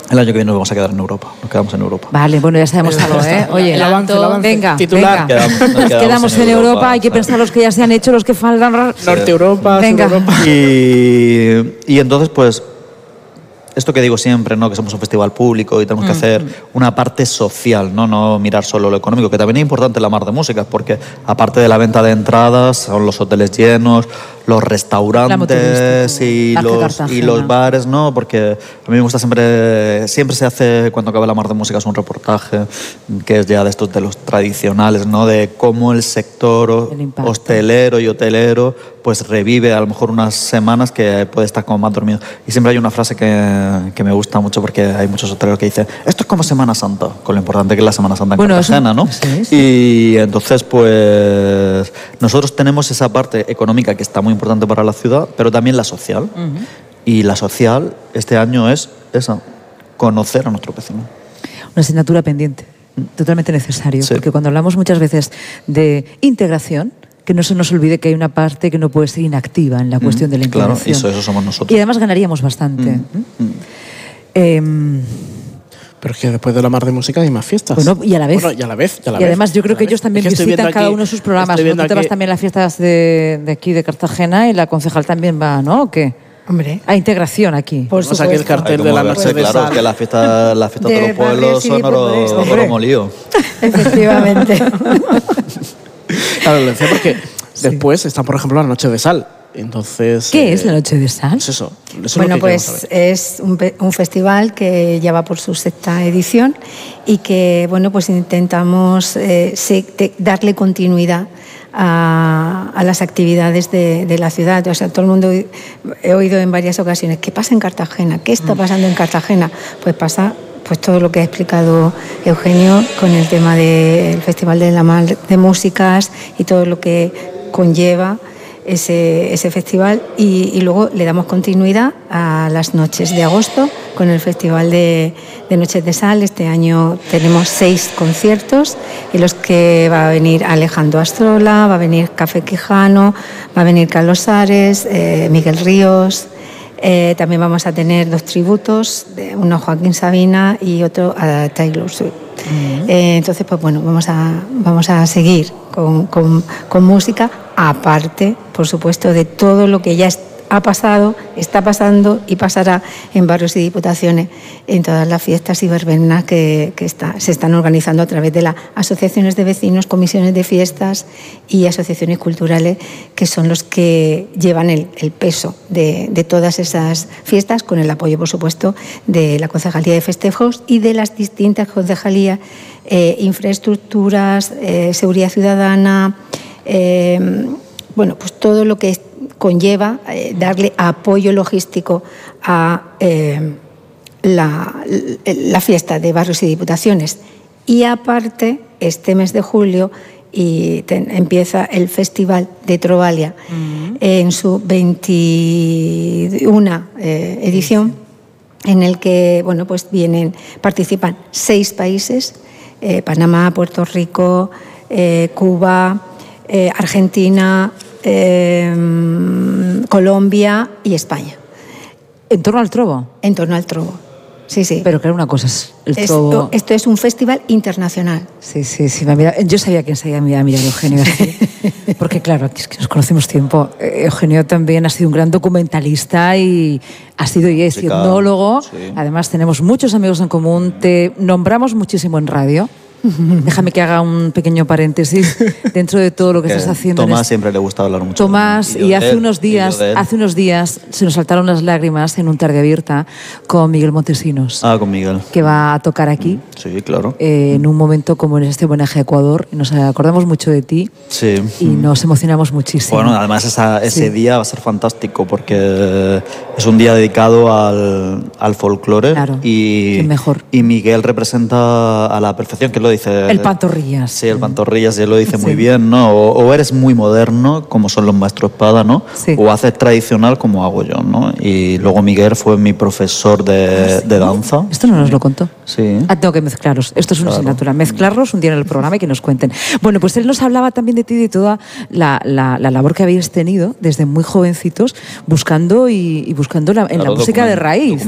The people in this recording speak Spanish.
El año que viene nos vamos a quedar en Europa, nos quedamos en Europa. Vale, bueno, ya sabemos algo, ¿eh? Oye, el avance. venga, Titular. venga. Nos quedamos en Europa, hay que pensar los que ya se han hecho, los que faltan. Norte Europa, Venga. Sur Europa. Y entonces, pues, esto que digo siempre, ¿no? Que somos un festival público y tenemos que hacer una parte social, no mirar solo lo económico, que también es importante en la Mar de Músicas, porque aparte de la venta de entradas, son los hoteles llenos, los restaurantes y los bares, ¿no? Porque a mí me gusta siempre se hace cuando acaba la Mar de Músicas un reportaje que es ya de estos de los tradicionales, ¿no? De cómo el sector hostelero y hotelero pues revive a lo mejor unas semanas que puede estar como más dormido. Y siempre hay una frase que me gusta mucho porque hay muchos hoteleros que dicen esto es como Semana Santa, con lo importante que es la Semana Santa en Cartagena, ¿no? Sí. Y entonces pues nosotros tenemos esa parte económica que está muy importante para la ciudad, pero también la social. Y la social este año es esa, conocer a nuestro vecino. Una asignatura pendiente, totalmente necesario, porque cuando hablamos muchas veces de integración, que no se nos olvide que hay una parte que no puede ser inactiva en la cuestión de la integración. Claro, eso somos nosotros. Y además ganaríamos bastante. Pero es que después de la Mar de Música hay más fiestas. Bueno, y a la vez. Bueno, y a la vez. Y además yo creo que ellos también visitan cada uno de sus programas. ¿No? Tú te vas también a las fiestas de aquí de Cartagena y la concejal también va, ¿no? ¿O qué? Hombre. Hay integración aquí. Por supuesto. Aquí el cartel de la noche de Claro, que las fiestas de los pueblos son oro molido. Efectivamente. Claro, lo decía porque después está, por ejemplo, la Noche de Sal. Entonces, ¿qué es la Noche de Sal? Pues eso bueno, pues es un festival que ya va por su 6ª edición y que, bueno, pues intentamos darle continuidad a las actividades de la ciudad. O sea, todo el mundo, he oído en varias ocasiones, ¿qué pasa en Cartagena? ¿Qué está pasando en Cartagena? Pues pasa pues todo lo que ha explicado Eugenio con el tema del Festival de la Mar de Músicas y todo lo que conlleva ese festival y luego le damos continuidad a las noches de agosto con el Festival de Noches de Sal. Este año tenemos 6 conciertos en los que va a venir Alejandro Astrola, va a venir Café Quijano, va a venir Carlos Ares, Miguel Ríos. También vamos a tener 2 tributos, uno a Joaquín Sabina y otro a Taylor Swift. Entonces, pues bueno, vamos a seguir con música, aparte, por supuesto, de todo lo que ya ha pasado, está pasando y pasará en barrios y diputaciones, en todas las fiestas y verbenas que se están organizando a través de las asociaciones de vecinos, comisiones de fiestas y asociaciones culturales, que son los que llevan el peso de todas esas fiestas, con el apoyo, por supuesto, de la Concejalía de Festejos y de las distintas concejalías, infraestructuras, seguridad ciudadana, bueno, pues todo lo que conlleva darle apoyo logístico a la fiesta de barrios y diputaciones. Y aparte, este mes de julio empieza el Festival de Trovalia en su 21 edición, en el que bueno, pues participan 6 países, Panamá, Puerto Rico, Cuba, Argentina, Colombia y España. ¿En torno al trobo? En torno al trobo, sí. Pero claro, una cosa es el trobo. Esto es un festival internacional. Sí. Yo sabía que enseguida me iba a mirar Eugenio así. Porque claro, es que nos conocemos tiempo. Eugenio también ha sido un gran documentalista y ha sido y es etnólogo. Sí. Además, tenemos muchos amigos en común. Te nombramos muchísimo en radio. Déjame que haga un pequeño paréntesis dentro de todo lo que estás haciendo. Tomás siempre le gusta hablar mucho. Tomás, y hace unos días se nos saltaron las lágrimas en un tarde abierta con Miguel Montesinos. Con Miguel. Que va a tocar aquí. Sí, claro. En un momento como en este homenaje a Ecuador. Nos acordamos mucho de ti. Sí. Y nos emocionamos muchísimo. Bueno, además ese día va a ser fantástico porque es un día dedicado al folclore. Claro. Y mejor. Y Miguel representa a la perfección, que lo dice. El Pantorrillas. Sí, el Pantorrillas, él lo dice muy bien, ¿no? O eres muy moderno, como son los maestros espada, ¿no? Sí. O haces tradicional, como hago yo, ¿no? Y luego Miguel fue mi profesor de danza. Esto no nos lo contó. Sí. Tengo que mezclaros. Esto es una asignatura. Mezclarlos un día en el programa y que nos cuenten. Bueno, pues él nos hablaba también de ti, de toda la labor que habéis tenido desde muy jovencitos, buscando en la música de raíz.